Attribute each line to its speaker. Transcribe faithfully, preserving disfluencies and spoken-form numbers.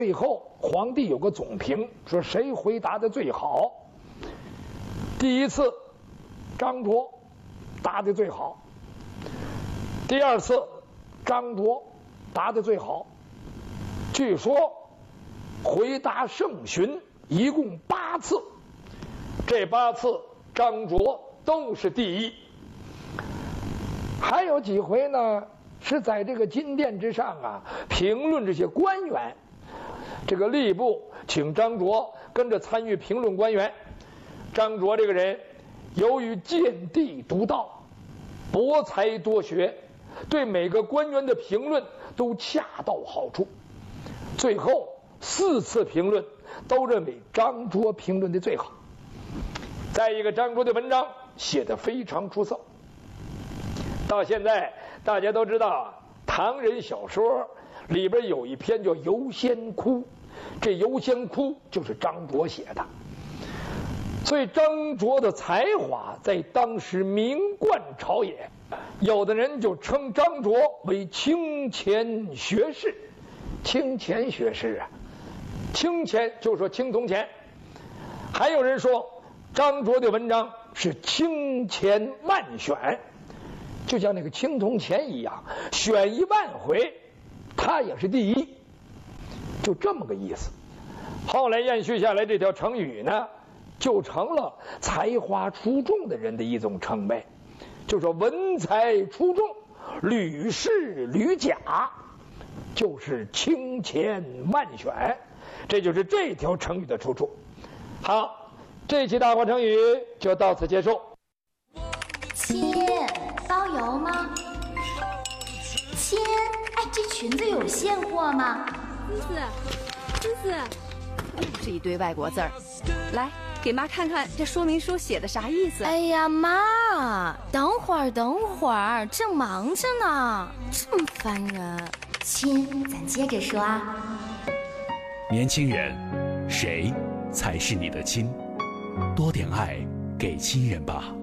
Speaker 1: 最后皇帝有个总评，说谁回答的最好。第一次，张卓答的最好；第二次，张卓答的最好。据说回答圣询一共八次，这八次张卓都是第一。还有几回呢，是在这个金殿之上啊，评论这些官员。这个吏部请张卓跟着参与评论官员。张卓这个人由于见地独到，博才多学，对每个官员的评论都恰到好处。最后四次评论都认为张卓评论的最好。再一个，张卓的文章写得非常出色。到现在大家都知道，唐人小说里边有一篇叫《游仙窟》，这《游仙窟》就是张卓写的。所以张卓的才华在当时名冠朝野，有的人就称张卓为清钱学士。清钱学士啊，清钱就说青铜钱。还有人说张卓的文章是清钱万选，就像那个青铜钱一样，选一万回他也是第一，就这么个意思。后来延续下来这条成语呢，就成了才华出众的人的一种称谓，就说文才出众，屡试屡甲，就是清钱万选，这就是这条成语的出处。好，这期大话成语就到此结束。
Speaker 2: 亲，包邮吗？亲，哎，这裙子有现货吗？
Speaker 3: 思思，思思，又是一堆外国字儿，来给妈看看这说明书写的啥意思。
Speaker 2: 哎呀妈，等会儿等会儿，正忙着呢，这么烦人。亲，咱接着说啊。
Speaker 4: 年轻人，谁才是你的亲？多点爱给亲人吧。